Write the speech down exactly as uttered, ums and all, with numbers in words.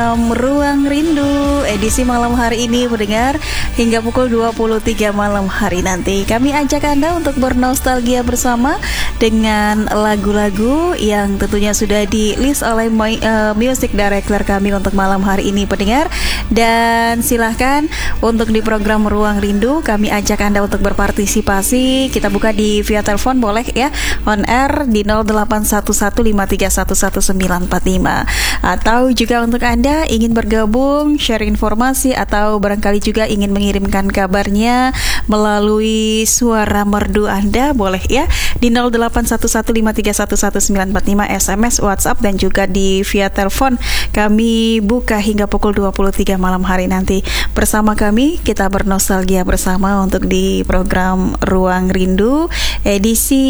Um, Ruang Rindu edisi malam hari ini mendengar hingga pukul dua puluh tiga malam hari nanti. Kami ajak Anda untuk bernostalgia bersama dengan lagu-lagu yang tentunya sudah di list oleh uh, music director kami untuk malam hari ini pendengar. Dan silahkan untuk di program Ruang Rindu kami ajak Anda untuk berpartisipasi. Kita buka di via telepon boleh ya, on air di nol delapan satu satu lima tiga satu satu sembilan empat lima. Atau juga untuk Anda ingin bergabung, share informasi atau barangkali juga ingin mengirimkan kabarnya melalui suara merdu Anda, boleh ya di nol delapan satu satu lima tiga satu satu sembilan empat lima, S M S, WhatsApp dan juga di via telepon. Kami buka hingga pukul dua puluh tiga malam hari nanti. Bersama kami kita bernostalgia bersama untuk di program Ruang Rindu edisi